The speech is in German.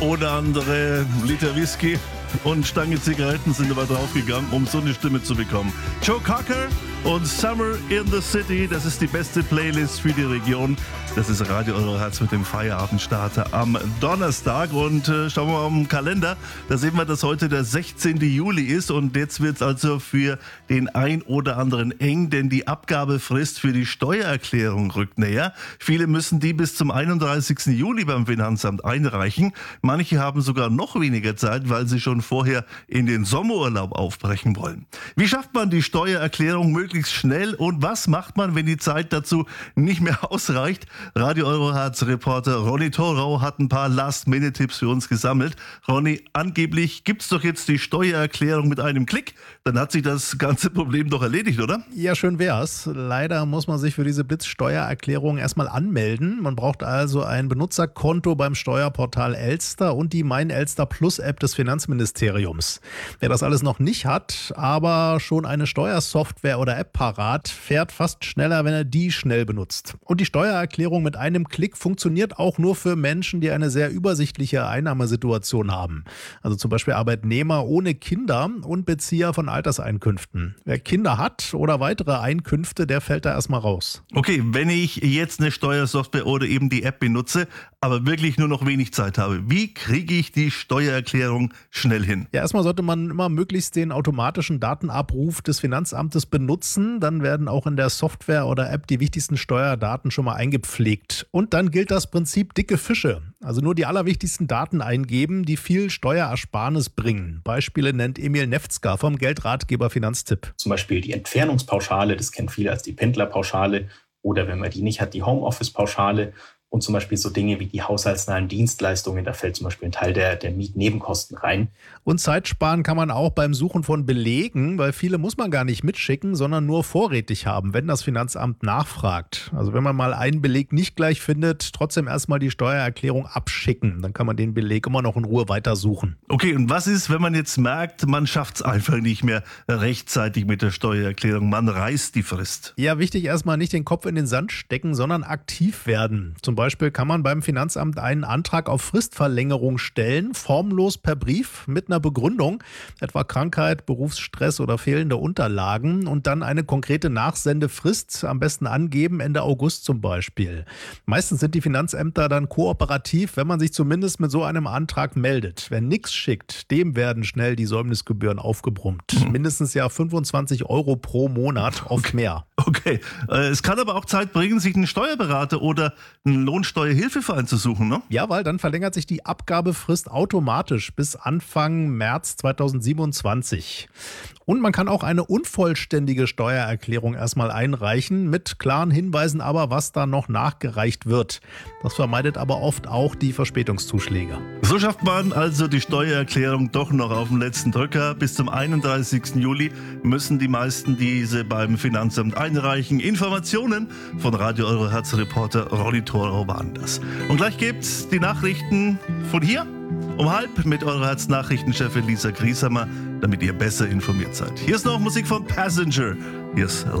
oder andere Liter Whisky und Stange Zigaretten sind aber draufgegangen, um so eine Stimme zu bekommen. Joe Cocker und Summer in the City, das ist die beste Playlist für die Region. Das ist Radio Euro Herz mit dem Feierabendstarter am Donnerstag. Und schauen wir mal am Kalender. Da sehen wir, dass heute der 16. Juli ist. Und jetzt wird es also für den ein oder anderen eng, denn die Abgabefrist für die Steuererklärung rückt näher. Viele müssen die bis zum 31. Juli beim Finanzamt einreichen. Manche haben sogar noch weniger Zeit, weil sie schon vorher in den Sommerurlaub aufbrechen wollen. Wie schafft man die Steuererklärung möglichst schnell und was macht man, wenn die Zeit dazu nicht mehr ausreicht? Radio Euro Herz Reporter Ronny Thorau hat ein paar Last-Minute-Tipps für uns gesammelt. Ronny, angeblich gibt's doch jetzt die Steuererklärung mit einem Klick. Dann hat sich das ganze Problem doch erledigt, oder? Ja, schön wär's. Leider muss man sich für diese Blitzsteuererklärung erstmal anmelden. Man braucht also ein Benutzerkonto beim Steuerportal Elster und die Mein Elster Plus App des Finanzministeriums. Wer das alles noch nicht hat, aber schon eine Steuersoftware oder App parat, fährt fast schneller, wenn er die schnell benutzt. Und die Steuererklärung mit einem Klick funktioniert auch nur für Menschen, die eine sehr übersichtliche Einnahmesituation haben. Also zum Beispiel Arbeitnehmer ohne Kinder und Bezieher von Alterseinkünften. Wer Kinder hat oder weitere Einkünfte, der fällt da erstmal raus. Okay, wenn ich jetzt eine Steuersoftware oder eben die App benutze, aber wirklich nur noch wenig Zeit habe, wie kriege ich die Steuererklärung schnell hin? Ja, erstmal sollte man immer möglichst den automatischen Datenabruf des Finanzamtes benutzen. Dann werden auch in der Software oder App die wichtigsten Steuerdaten schon mal eingepflegt. Und dann gilt das Prinzip dicke Fische. Also nur die allerwichtigsten Daten eingeben, die viel Steuerersparnis bringen. Beispiele nennt Emil Nefzger vom Geldratgeber Finanztipp. Zum Beispiel die Entfernungspauschale, das kennen viele als die Pendlerpauschale. Oder wenn man die nicht hat, die Homeoffice-Pauschale. Und zum Beispiel so Dinge wie die haushaltsnahen Dienstleistungen, da fällt zum Beispiel ein Teil der Mietnebenkosten rein. Und Zeit sparen kann man auch beim Suchen von Belegen, weil viele muss man gar nicht mitschicken, sondern nur vorrätig haben, wenn das Finanzamt nachfragt. Also wenn man mal einen Beleg nicht gleich findet, trotzdem erstmal die Steuererklärung abschicken. Dann kann man den Beleg immer noch in Ruhe weitersuchen. Okay, und was ist, wenn man jetzt merkt, man schafft es einfach nicht mehr rechtzeitig mit der Steuererklärung, man reißt die Frist? Ja, wichtig erstmal nicht den Kopf in den Sand stecken, sondern aktiv werden. Zum Beispiel kann man beim Finanzamt einen Antrag auf Fristverlängerung stellen, formlos per Brief mit einer Begründung, etwa Krankheit, Berufsstress oder fehlende Unterlagen und dann eine konkrete Nachsendefrist, am besten angeben, Ende August zum Beispiel. Meistens sind die Finanzämter dann kooperativ, wenn man sich zumindest mit so einem Antrag meldet. Wer nichts schickt, dem werden schnell die Säumnisgebühren aufgebrummt. Mindestens ja 25 € pro Monat, oft mehr. Okay, es kann aber auch Zeit bringen, sich einen Steuerberater oder einen Lohnsteuerhilfeverein zu suchen, ne? Ja, weil dann verlängert sich die Abgabefrist automatisch bis Anfang März 2027. Und man kann auch eine unvollständige Steuererklärung erstmal einreichen, mit klaren Hinweisen aber, was da noch nachgereicht wird. Das vermeidet aber oft auch die Verspätungszuschläge. So schafft man also die Steuererklärung doch noch auf den letzten Drücker. Bis zum 31. Juli müssen die meisten diese beim Finanzamt einreichen. Informationen von Radio Euro Herz Reporter Ronny Thorau waren das. Und gleich gibt's die Nachrichten von hier um 12:30 mit eurer Herz-Nachrichtenchefin Lisa Grieshammer, damit ihr besser informiert seid. Hier ist noch Musik von Passenger. Hier ist